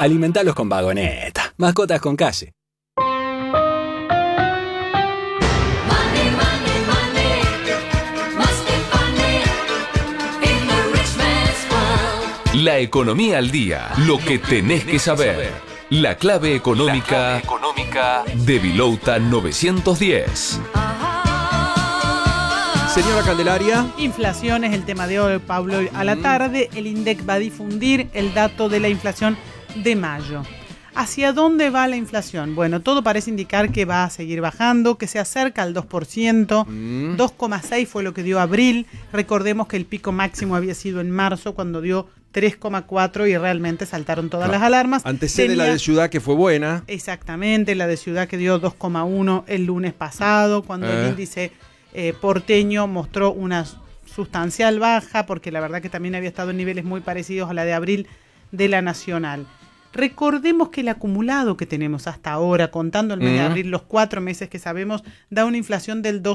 Alimentalos con Vagoneta. Mascotas con calle. La economía al día. Lo que tenés que saber. La clave económica de Vilouta 910. Señora Candelaria. Inflación es el tema de hoy, Pablo. A la tarde, el INDEC va a difundir el dato de la inflación de mayo. ¿Hacia dónde va la inflación? Bueno, todo parece indicar que va a seguir bajando, que se acerca al 2%. 2,6 fue lo que dio abril. Recordemos que el pico máximo había sido en marzo, cuando dio 3,4 y realmente saltaron todas las alarmas. Antecede la de Ciudad, que fue buena. Exactamente, la de Ciudad que dio 2,1 el lunes pasado, cuando el índice porteño mostró una sustancial baja, porque la verdad que también había estado en niveles muy parecidos a la de abril de la nacional. Recordemos que el acumulado que tenemos hasta ahora, contando el mes de abril, los 4 meses que sabemos, da una inflación del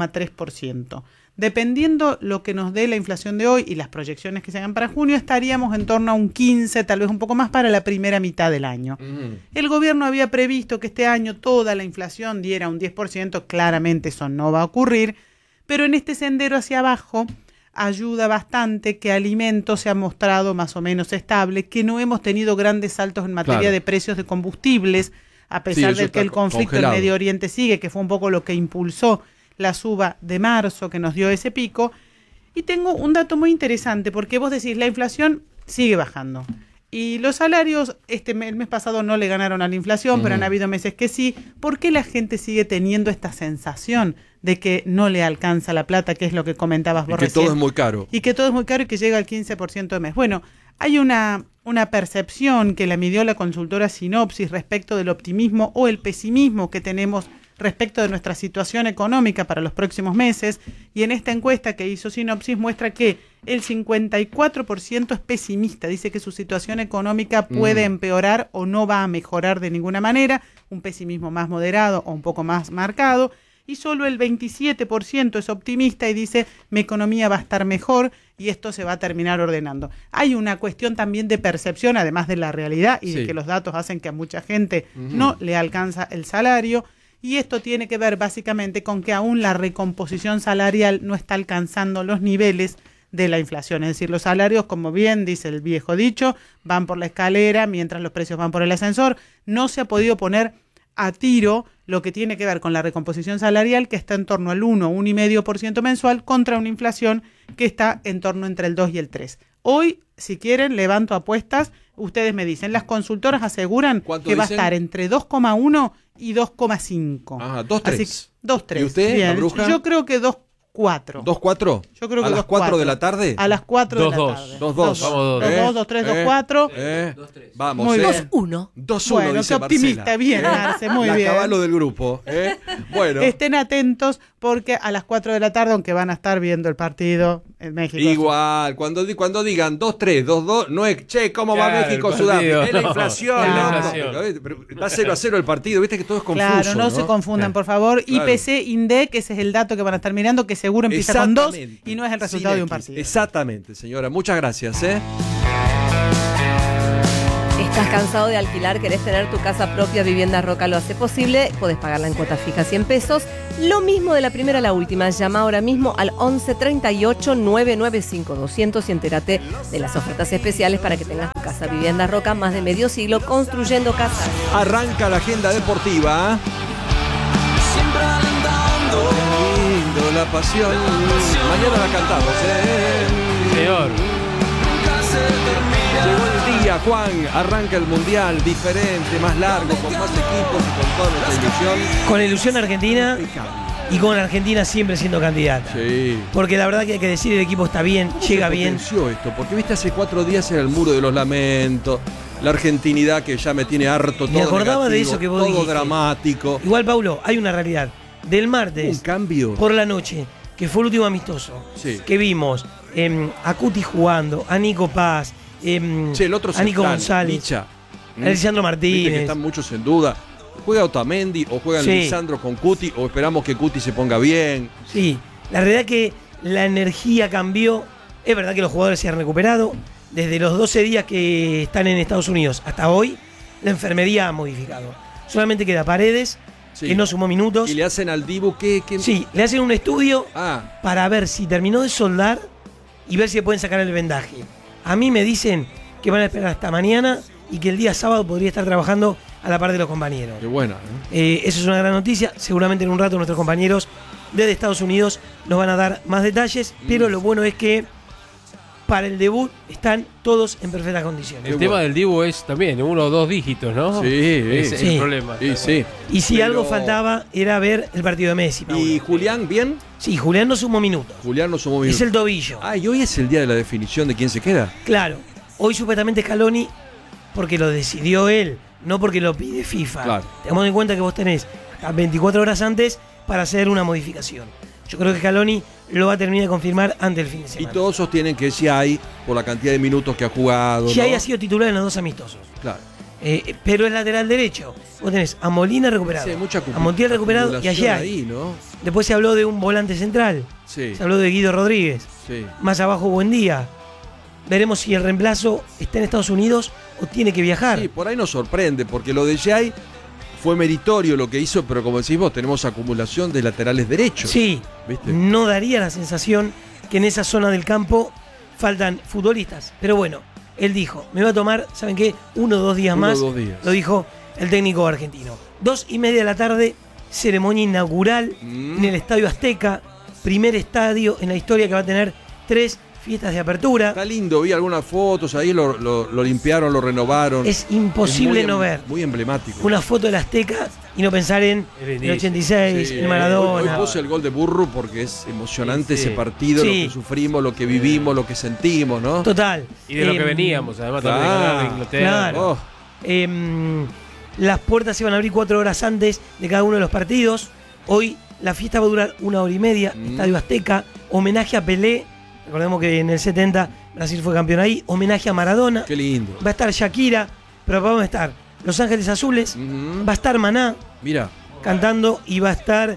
12,3%. Dependiendo lo que nos dé la inflación de hoy y las proyecciones que se hagan para junio, estaríamos en torno a un 15, tal vez un poco más para la primera mitad del año. El gobierno había previsto que este año toda la inflación diera un 10%, claramente eso no va a ocurrir, pero en este sendero hacia abajo ayuda bastante que alimentos se ha mostrado más o menos estable, que no hemos tenido grandes saltos en materia de precios de combustibles, a pesar de que el conflicto en Medio Oriente sigue, que fue un poco lo que impulsó la suba de marzo que nos dio ese pico. Y tengo un dato muy interesante, porque vos decís, la inflación sigue bajando. Y los salarios, el mes pasado no le ganaron a la inflación, pero han habido meses que sí. ¿Por qué la gente sigue teniendo esta sensación de que no le alcanza la plata, que es lo que comentabas vos recién? Que todo es muy caro. Y que todo es muy caro y que llega al 15% de mes. Bueno, hay una percepción que la midió la consultora Sinopsis respecto del optimismo o el pesimismo que tenemos respecto de nuestra situación económica para los próximos meses, y en esta encuesta que hizo Sinopsis muestra que el 54% es pesimista, dice que su situación económica puede empeorar o no va a mejorar de ninguna manera, un pesimismo más moderado o un poco más marcado, y solo el 27% es optimista y dice mi economía va a estar mejor y esto se va a terminar ordenando. Hay una cuestión también de percepción, además de la realidad, y de que los datos hacen que a mucha gente no le alcanza el salario. Y esto tiene que ver básicamente con que aún la recomposición salarial no está alcanzando los niveles de la inflación. Es decir, los salarios, como bien dice el viejo dicho, van por la escalera mientras los precios van por el ascensor. No se ha podido poner a tiro lo que tiene que ver con la recomposición salarial, que está en torno al 1,5% mensual, contra una inflación que está en torno entre el 2 y el 3. Hoy, si quieren, levanto apuestas. Ustedes me dicen, las consultoras aseguran que va a estar entre 2,1 y 2,5. Ajá, 2,3. 2,3. ¿Y usted, bien. la bruja? Yo creo que 2,4. ¿2,4? Yo creo que ¿A las 4 de la tarde? A las 4 de la tarde. 2,2. Vamos, 2,2, 2,3, 2,4. 2,3. Vamos, Muy bien. 2,1. 2,1, Bueno, dice qué optimista, Marcela. bien, Marce, muy la bien. caballo del grupo. Bueno. Estén atentos porque a las 4 de la tarde, aunque van a estar viendo el partido en México. Igual, cuando digan 2-3, 2-2, no es, che, ¿cómo va México, Sudáfrica? Es la inflación, Claro. Está 0-0 el partido, viste que todo es confuso. Claro, no se confundan, por favor. Claro. IPC, INDEC, ese es el dato que van a estar mirando, que seguro empieza con 2 y no es el resultado de un partido. Exactamente, señora. Muchas gracias. ¿Estás cansado de alquilar? ¿Querés tener tu casa propia? Vivienda Roca lo hace posible. Podés pagarla en cuotas fijas 100 pesos. Lo mismo de la primera a la última. Llama ahora mismo al 11 38 995 200 y entérate de las ofertas especiales para que tengas tu casa. Vivienda Roca, más de medio siglo construyendo casas. Arranca la agenda deportiva. Siempre alentando. Qué lindo, la pasión. Mañana la cantamos, Peor. Nunca se termina. Llegó el día, Juan. Arranca el mundial diferente, más largo, con más equipos y con toda nuestra ilusión. Con la ilusión argentina y con Argentina siempre siendo candidata. Sí. Porque la verdad que hay que decir, el equipo está bien, llega bien. Potenció esto, porque viste hace 4 días era el muro de los lamentos, la argentinidad que ya me tiene harto, todo Me acordaba negativo, de eso que vos todo dijiste. dramático. Igual, Paulo, hay una realidad. Del martes Un cambio. por la noche, que fue el último amistoso, Sí. que vimos a Cuti jugando, a Nico Paz, Che, el otro a Nico central, González, Licha. a Lisandro Viste que Martínez. están muchos en duda. ¿Juega Otamendi o juega Sí. Lisandro con Cuti o esperamos que Cuti se ponga bien? Sí, la realidad es que la energía cambió. Es verdad que los jugadores se han recuperado, desde los 12 días que están en Estados Unidos hasta hoy, la enfermería ha modificado. Solamente queda Paredes, Sí. que no sumó minutos. Y le hacen al Dibu que... Sí, le hacen un estudio Ah, para ver si terminó de soldar y ver si le pueden sacar el vendaje. A mí me dicen que van a esperar hasta mañana y que el día sábado podría estar trabajando a la par de los compañeros. qué buena. Eso es una gran noticia. Seguramente en un rato nuestros compañeros desde Estados Unidos nos van a dar más detalles, pero lo bueno es que para el debut están todos en perfectas condiciones. El tema del Dibu es también 1 o 2 dígitos, ¿no? Sí, Ese es sí. el problema. Sí, sí. Y si Pero- algo faltaba era ver el partido de Messi. Paulo. ¿Y Julián bien? Sí, Julián no sumó minutos. Julián no sumó Es minutos. el tobillo. Ah, y hoy es el día de la definición de quién se queda. Claro, hoy supuestamente Scaloni, porque lo decidió él, no porque lo pide FIFA. Claro. Tengamos en cuenta que vos tenés hasta 24 horas antes para hacer una modificación. Yo creo que Scaloni lo va a terminar de confirmar antes del fin de Y semana. todos sostienen que Giai, por la cantidad de minutos que ha jugado. Giai ¿no? ha sido titular en los 2 amistosos. Claro. Pero es lateral derecho. Vos tenés a Molina recuperado, Sí, hay mucha a Montiel recuperado y a acumulación Giai. ahí, ¿no? Después se habló de un volante central. Sí, Se habló de Guido Rodríguez. sí. Más abajo Buendía. Veremos si el reemplazo está en Estados Unidos o tiene que viajar. Sí, por ahí nos sorprende, porque lo de Giai fue meritorio lo que hizo, pero como decís vos, tenemos acumulación de laterales derechos. Sí, ¿Viste? no daría la sensación que en esa zona del campo faltan futbolistas. Pero bueno, él dijo, me va a tomar, ¿saben qué? 1 o 2 días Uno o más. 2 días. Lo dijo el técnico argentino. 2:30 de la tarde, ceremonia inaugural en el Estadio Azteca. Primer estadio en la historia que va a tener 3 fiestas de apertura. Está lindo, vi algunas fotos ahí, lo limpiaron, lo renovaron. Es imposible muy no ver Muy emblemático. una foto del Azteca y no pensar en el 86, Sí, el Maradona. Hoy puse el gol de Burru porque es emocionante Sí, sí. ese partido, Sí. lo que sufrimos, lo que vivimos, lo que sentimos, ¿no? Total. Y de lo que veníamos, además también de ganar de Inglaterra. claro. Oh, Las puertas se van a abrir 4 horas antes de cada uno de los partidos. Hoy la fiesta va a durar 1 hora y media. Estadio Azteca, homenaje a Pelé. Recordemos que en el 70 Brasil fue campeón ahí. Homenaje a Maradona. qué lindo. Va a estar Shakira, pero vamos a estar Los Ángeles Azules. Ujú. Va a estar Maná Mira, cantando y va a estar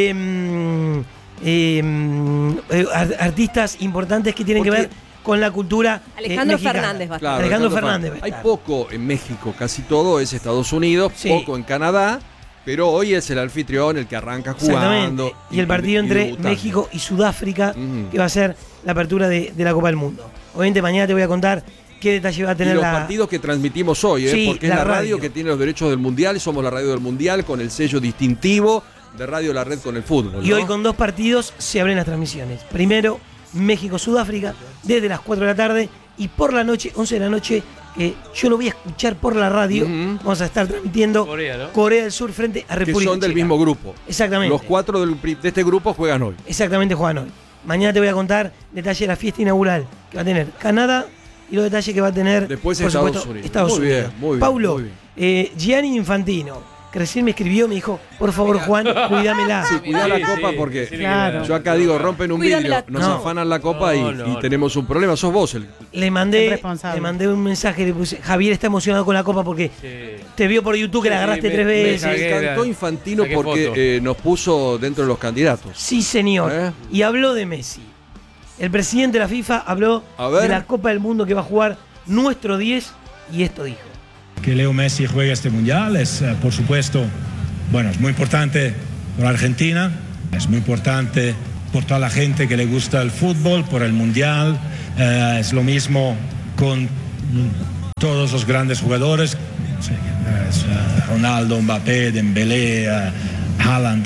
artistas importantes que tienen que Porque- ver con la cultura Alejandro mexicana. Fernández va a estar. claro. Alejandro Fernández va a Hay estar. poco en México, casi todo es Estados Unidos, Sí. poco en Canadá, pero hoy es el anfitrión el que arranca jugando. Exactamente. Y el partido entre debutando. México y Sudáfrica, Ujú. que va a ser la apertura de la Copa del Mundo. Obviamente mañana te voy a contar qué detalle va a Y tener los la... partidos que transmitimos hoy, Sí, porque es la la radio radio. que tiene los derechos del Mundial, somos la radio del Mundial con el sello distintivo de Radio La Red con el fútbol. Y ¿no? hoy con 2 partidos se abren las transmisiones. Primero, México-Sudáfrica, desde las 4 de la tarde. Y por la noche, 11 de la noche, yo lo voy a escuchar por la radio. Ujú. Vamos a estar transmitiendo Corea, ¿no? Corea del Sur frente a que República son del Checa. mismo grupo. Exactamente. Los 4 de este grupo juegan hoy. Exactamente, Juan, hoy. Mañana te voy a contar detalles de la fiesta inaugural que va a tener Canadá y los detalles que va a tener, Después por Estados supuesto, Unidos. Estados Muy bien, Unidos. muy bien, Paulo, muy bien. Gianni Infantino, que recién me escribió, me dijo, por favor, Juan, cuídamela. Sí, cuidá Sí, la sí, copa sí, porque sí, Claro. yo acá digo, rompen un Cuídame vidrio, la- nos No. afanan la copa y No. tenemos un problema. Sos vos el... Le El mandé responsable. un mensaje, le puse, Javier está emocionado con la copa porque Sí. te vio por YouTube que la Sí, agarraste me- 3 me veces. cagué. Me encantó Saqué Infantino foto. porque nos puso dentro de los candidatos. Sí, señor. ¿Eh? Y habló de Messi. El presidente de la FIFA habló A ver. de la Copa del Mundo que va a jugar nuestro 10 y esto dijo. Que Leo Messi juegue este mundial es, por supuesto, bueno, es muy importante por Argentina, es muy importante por toda la gente que le gusta el fútbol, por el mundial, es lo mismo con todos los grandes jugadores, sí, es, Ronaldo, Mbappé, Dembélé, Haaland,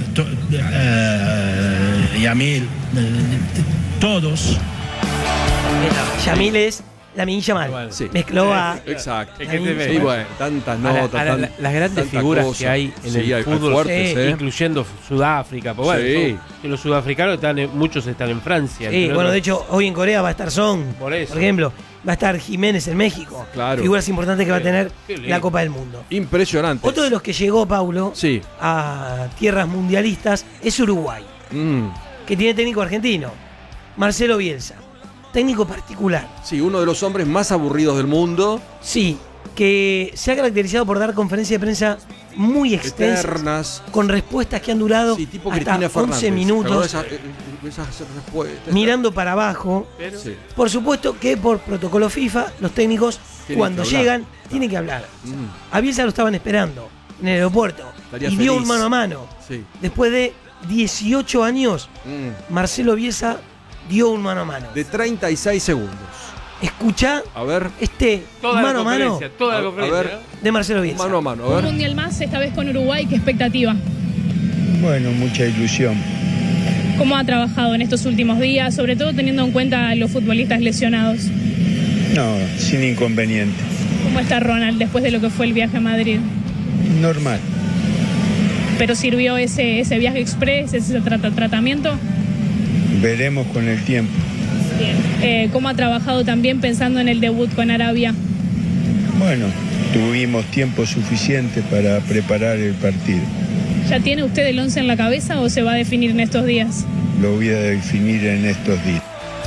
Yamil, todos. Yamil es la minilla mal. Bueno, sí. Mezcló a... Exacto. Es que te Y bueno, tantas Ahora, notas. las grandes tantas figuras cosas. que hay en Sí, el hay fútbol, fuertes, sí, incluyendo Sudáfrica, pues bueno, Sí. los sudafricanos muchos están en Francia. Sí, entre bueno, otros. de hecho, hoy en Corea va a estar Son, Por eso. ejemplo. Va a estar Jiménez en México. Claro. Figuras importantes que va a Sí, tener qué lindo. la Copa del Mundo. Impresionante. Otro de los que llegó, Paulo, Sí. a tierras mundialistas es Uruguay, que tiene técnico argentino, Marcelo Bielsa. Técnico particular. Sí, uno de los hombres más aburridos del mundo. Sí, que se ha caracterizado por dar conferencias de prensa muy extensas, Eternas. con respuestas que han durado Sí, tipo hasta Cristina 11 Fernández. minutos, Esas respuestas. mirando para abajo. Sí. Por supuesto que por protocolo FIFA, los técnicos, Tienen cuando que hablar. llegan, tienen que hablar. A Bielsa lo estaban esperando en el aeropuerto Estaría y dio feliz. un mano a mano. Sí. Después de 18 años, Mm. Marcelo Bielsa dio un mano a mano. De 36 segundos. Escuchá A ver. este Toda mano la a mano conferencia, toda la A conferencia. ver. ¿no? de Marcelo Bielsa. Mano a mano. A Un ver. mundial más, esta vez con Uruguay, ¿qué expectativa? Bueno, mucha ilusión. ¿Cómo ha trabajado en estos últimos días, sobre todo teniendo en cuenta a los futbolistas lesionados? No, sin inconveniente. ¿Cómo está Ronald después de lo que fue el viaje a Madrid? Normal. ¿Pero sirvió ese viaje express, ese tratamiento? Veremos con el tiempo. Bien. ¿Cómo ha trabajado también pensando en el debut con Arabia? Bueno, tuvimos tiempo suficiente para preparar el partido. ¿Ya tiene usted el 11 en la cabeza o se va a definir en estos días? Lo voy a definir en estos días.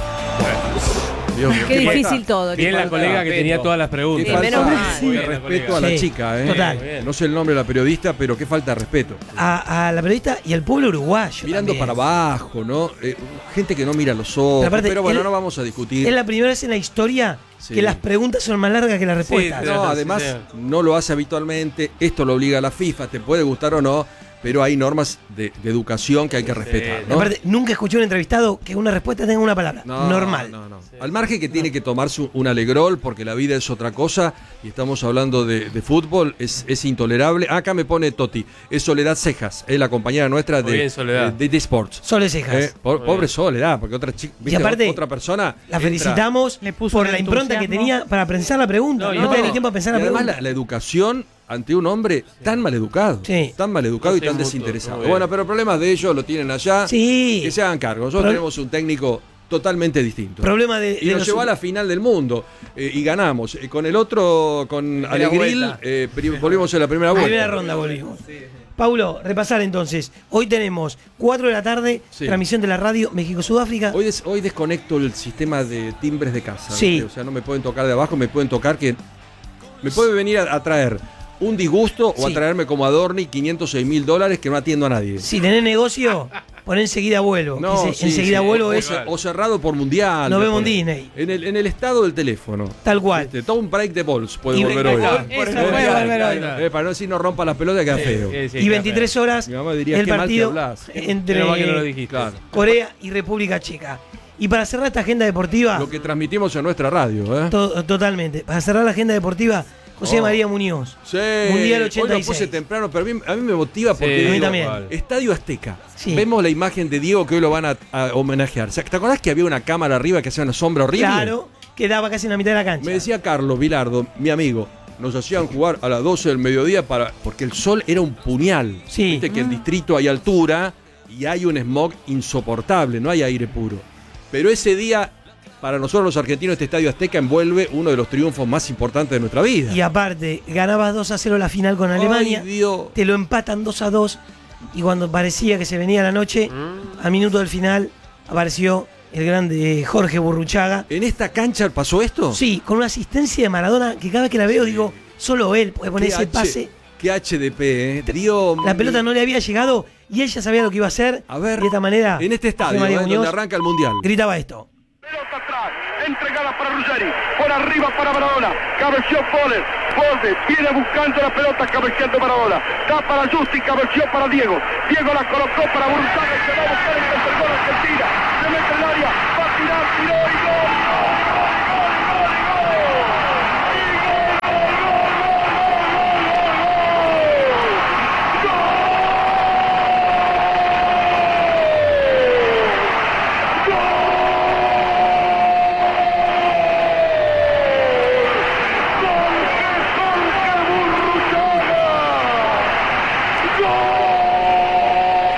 Dios mío, Qué falta- difícil todo. Bien la chicos. colega que respeto. tenía todas las Qué preguntas. Sí, menos falta mal. de Muy bien, respeto a la Sí, chica, ¿eh? total. No sé el nombre de la periodista, pero qué falta de respeto. A la periodista y al pueblo uruguayo. Mirando también. para abajo, ¿no? Gente que no mira los ojos. Pero aparte, Pero bueno, él- no vamos a discutir. Es la primera vez en la historia Sí. que las preguntas son más largas que las respuestas. Sí, No, sí, además sí. no lo hace habitualmente. Esto lo obliga a la FIFA, te puede gustar o no, pero hay normas de educación que hay que respetar, ¿no? Aparte, nunca escuché un entrevistado que una respuesta tenga una palabra. No, normal. no. Al margen que tiene que tomarse un alegrol, porque la vida es otra cosa, y estamos hablando de fútbol, es intolerable. Acá me pone Toti, es Soledad Cejas, es la compañera nuestra Muy de, bien, Soledad. de Sports. Sole Cejas. Pobre Soledad, porque otra chica, Y aparte, otra persona. La entra- felicitamos Le puso por un la impronta que entusiasmo. tenía para pensar la pregunta. No, No, y no. tenía ni tiempo para pensar Y la además pregunta. la educación ante un hombre tan maleducado. Sí. Tan maleducado y Sí, tan mutuo, desinteresado. muy bien. Bueno, pero problemas de ellos lo tienen allá. Sí. Que se hagan cargo. Nosotros Pro- tenemos un técnico totalmente distinto. Problema de Y nos los- llevó a la final del mundo y ganamos. Con el otro, con Alegril, vuelta. volvimos a la primera vuelta. Primera ronda volvimos. Paulo, repasar entonces. Hoy tenemos 4 de la tarde, Sí. transmisión de la radio México-Sudáfrica. Hoy desconecto el sistema de timbres de casa. Sí. ¿viste? O sea, no me pueden tocar de abajo, me pueden tocar que. Me puede venir a traer un disgusto o a Sí. traerme como Adorni $506.000 que no atiendo a nadie. Si tenés negocio, pon enseguida vuelo. No, Ese sí, enseguida sí. vuelo o, es o cerrado por mundial. Nos me vemos en pone. Disney. En el estado del teléfono. tal cual. Todo un break de balls puede Y volver ahí hoy. está. Eso puede volver hoy. Para no decir no rompa las pelotas, queda feo. Y 23 horas Mi mamá diría, el "Qué mal que partido hablás". entre Menos mal que no lo dijiste. Claro. Corea y República Checa. Y para cerrar esta agenda deportiva, Lo que transmitimos en nuestra radio, ¿eh? totalmente, para cerrar la agenda deportiva, José Oh. María Muñoz. Sí. Mundial Hoy 86. lo puse temprano, pero a mí me motiva porque Sí, a mí digo, también. Estadio Azteca. Sí. Vemos la imagen de Diego que hoy lo van a homenajear. O sea, ¿te acordás que había una cámara arriba que hacía una sombra horrible? Claro, quedaba casi en la mitad de la cancha. Me decía Carlos Vilardo, mi amigo, nos hacían jugar a las 12 del mediodía porque el sol era un puñal. Sí. Viste que en distrito hay altura y hay un smog insoportable, no hay aire puro. Pero ese día, para nosotros los argentinos, este Estadio Azteca envuelve uno de los triunfos más importantes de nuestra vida. Y aparte, ganabas 2-0 la final con Alemania, Ay, Dios. te lo empatan 2-2 y cuando parecía que se venía la noche, a minuto del final apareció el grande Jorge Burruchaga. ¿En esta cancha pasó esto? Sí, con una asistencia de Maradona que cada vez que la veo digo, solo él puede poner ese pase. Qué HDP, ¿eh? Dios La pelota no le había llegado y él ya sabía lo que iba a hacer. A ver, y de esta manera, en este José estadio, María donde Muñoz arranca el Mundial. gritaba esto. Pelota atrás, entregada para Ruggeri, por arriba para Maradona, cabeció Foller, viene buscando la pelota, cabeceando Maradona, da para Justi, cabeció para Diego la colocó para Burruchaga, se va a buscar el tercer gol Argentina, se mete en el área, va a tirar, tiró y gol.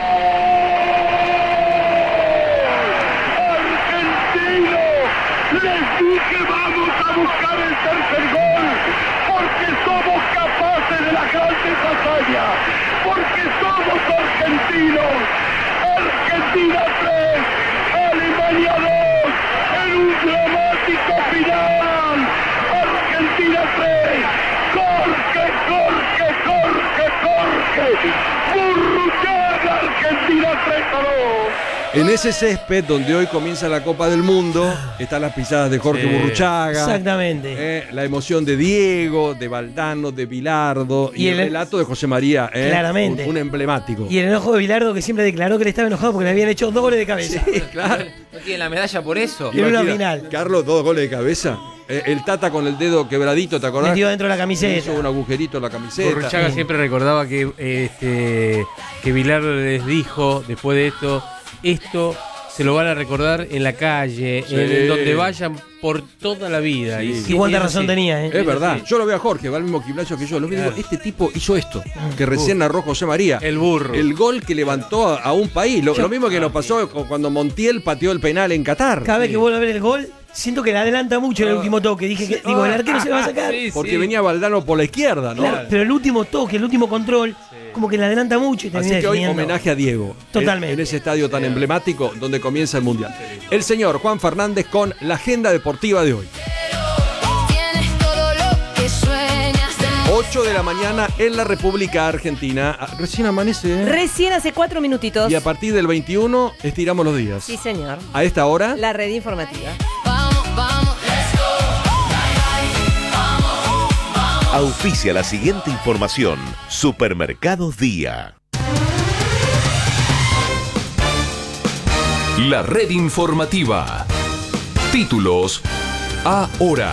Le Burruchaga, Argentina 3-2. En ese césped donde hoy comienza la Copa del Mundo están las pisadas de Jorge Burruchaga. Exactamente. La emoción de Diego, de Valdano, de Bilardo y el relato de José María. Claramente. Un emblemático. Y el enojo de Bilardo, que siempre declaró que le estaba enojado porque le habían hecho 2 goles de cabeza. Sí, claro. ¿No tiene la medalla por eso? Y en una final. Carlos, 2 goles de cabeza. El Tata con el dedo quebradito, ¿te acordás? Metido dentro de la camiseta. Hizo un agujerito en la camiseta. Burruchaga siempre recordaba que Bilardo les dijo, después de esto se lo van a recordar en la calle, en donde vayan por toda la vida. Sí. Y cuánta razón tenía, Es verdad. Yo lo veo a Jorge, va al mismo gimnasio que yo. Lo veo, digo, este tipo hizo esto, que recién narró José María. El burro. El gol que levantó a un país. Lo mismo que nos pasó cuando Montiel pateó el penal en Qatar. Cada vez que vuelvo a ver el gol, siento que le adelanta mucho en el último toque. Dije que el arquero se lo va a sacar. Porque venía Valdano por la izquierda, ¿no? Claro, pero el último toque, el último control, como que le adelanta mucho y termina Así que hoy definiendo. homenaje a Diego. Totalmente. En ese estadio tan emblemático donde comienza el Mundial. El señor Juan Fernández con la agenda deportiva de hoy. 8 de la mañana en la República Argentina. Recién amanece, ¿eh? Recién hace 4 minutitos. Y a partir del 21 estiramos los días. Sí, señor. A esta hora. La red informativa. Auspicia la siguiente información. Supermercados Día. La red informativa. Títulos ahora.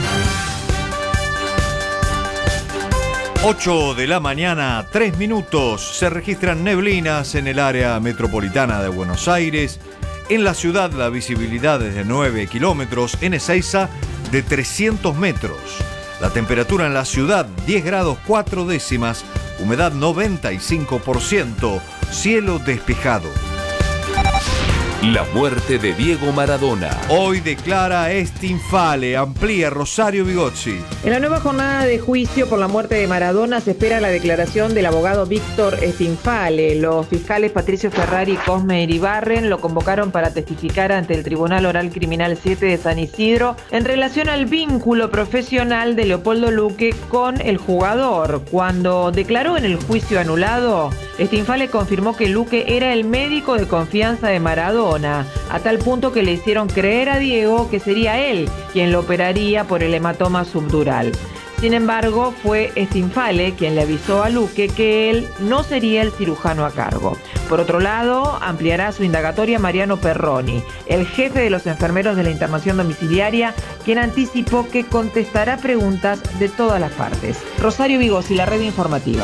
8 de la mañana, 3 minutos. Se registran neblinas en el área metropolitana de Buenos Aires. En la ciudad la visibilidad es de 9 kilómetros. En Ezeiza de 300 metros. La temperatura en la ciudad 10 grados 4 décimas. Humedad 95%. Cielo despejado. La muerte de Diego Maradona. Hoy declara Stinfale, amplía Rosario Vigozzi. En la nueva jornada de juicio por la muerte de Maradona se espera la declaración del abogado Víctor Stinfale. Los fiscales Patricio Ferrari y Cosme Iribarren lo convocaron para testificar ante el Tribunal Oral Criminal 7 de San Isidro en relación al vínculo profesional de Leopoldo Luque con el jugador. Cuando declaró en el juicio anulado, Stinfale confirmó que Luque era el médico de confianza de Maradona, a tal punto que le hicieron creer a Diego que sería él quien lo operaría por el hematoma subdural. Sin embargo, fue Stinfale quien le avisó a Luque que él no sería el cirujano a cargo. Por otro lado, ampliará su indagatoria Mariano Perroni, el jefe de los enfermeros de la internación domiciliaria, quien anticipó que contestará preguntas de todas las partes. Rosario Vigozzi, la red informativa.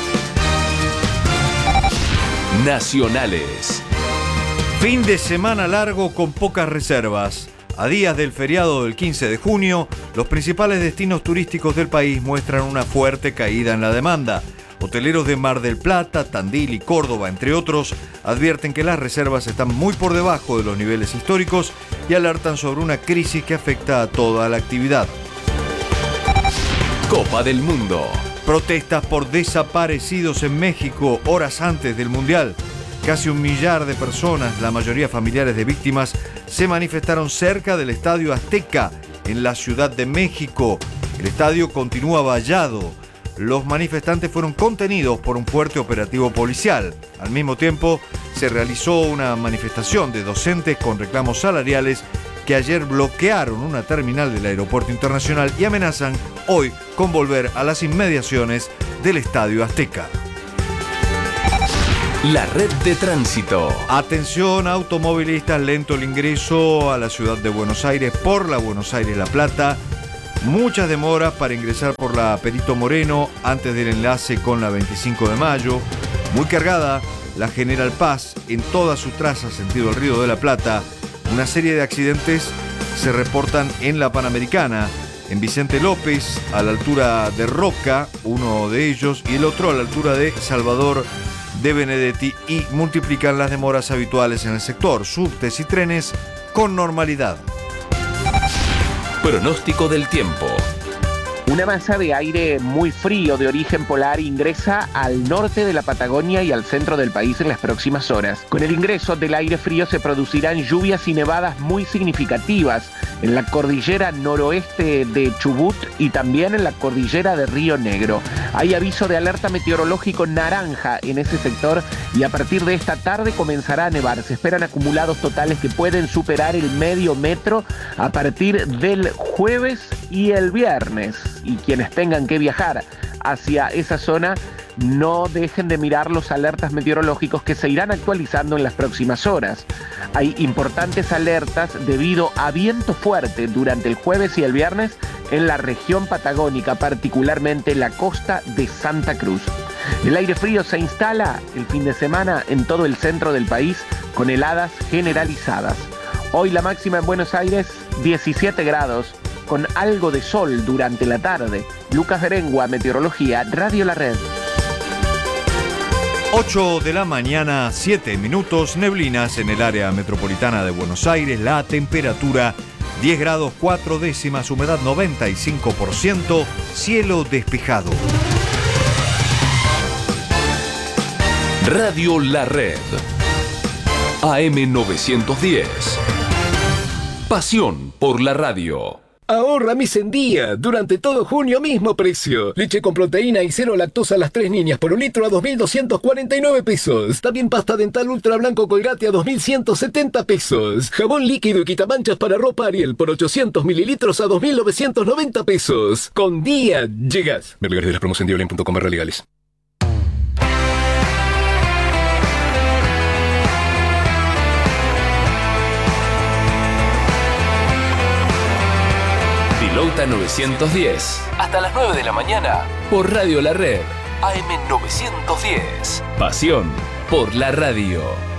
Nacionales. Fin de semana largo con pocas reservas. A días del feriado del 15 de junio, los principales destinos turísticos del país muestran una fuerte caída en la demanda. Hoteleros de Mar del Plata, Tandil y Córdoba, entre otros, advierten que las reservas están muy por debajo de los niveles históricos y alertan sobre una crisis que afecta a toda la actividad. Copa del Mundo. Protestas por desaparecidos en México horas antes del Mundial. Casi 1 millar de personas, la mayoría familiares de víctimas, se manifestaron cerca del Estadio Azteca, en la Ciudad de México. El estadio continúa vallado. Los manifestantes fueron contenidos por un fuerte operativo policial. Al mismo tiempo, se realizó una manifestación de docentes con reclamos salariales que ayer bloquearon una terminal del Aeropuerto Internacional y amenazan hoy con volver a las inmediaciones del Estadio Azteca. La red de tránsito. Atención automovilistas, lento el ingreso a la ciudad de Buenos Aires por la Buenos Aires-La Plata. Muchas demoras para ingresar por la Perito Moreno antes del enlace con la 25 de mayo. Muy cargada la General Paz en toda su traza sentido el Río de la Plata. Una serie de accidentes se reportan en la Panamericana. En Vicente López, a la altura de Roca, uno de ellos, y el otro a la altura de Salvador de Benedetti, y multiplican las demoras habituales en el sector. Subtes y trenes con normalidad. Pronóstico del tiempo. Una masa de aire muy frío de origen polar ingresa al norte de la Patagonia y al centro del país en las próximas horas. Con el ingreso del aire frío se producirán lluvias y nevadas muy significativas en la cordillera noroeste de Chubut y también en la cordillera de Río Negro. Hay aviso de alerta meteorológico naranja en ese sector y a partir de esta tarde comenzará a nevar. Se esperan acumulados totales que pueden superar el medio metro a partir del jueves y el viernes. Y quienes tengan que viajar hacia esa zona, no dejen de mirar los alertas meteorológicos que se irán actualizando en las próximas horas. Hay importantes alertas debido a viento fuerte durante el jueves y el viernes en la región patagónica, particularmente la costa de Santa Cruz. El aire frío se instala el fin de semana en todo el centro del país con heladas generalizadas. Hoy la máxima en Buenos Aires, 17 grados, con algo de sol durante la tarde. Lucas Berengua, Meteorología, Radio La Red. 8 de la mañana, 7 minutos, neblinas en el área metropolitana de Buenos Aires, la temperatura 10 grados 4 décimas, humedad 95%, cielo despejado. Radio La Red. AM 910. Pasión por la radio. Ahorra mis en día. Durante todo junio, mismo precio. Leche con proteína y cero lactosa a las 3 niñas por un litro a 2.249 pesos. También pasta dental ultra blanco Colgate a 2.170 pesos. Jabón líquido y quitamanchas para ropa Ariel por 800 mililitros a 2.990 pesos. Con día llegas. Ver lugares de las promos en diolen.com/legales. Villouta 910. Hasta las 9 de la mañana. Por Radio La Red. AM 910. Pasión por la radio.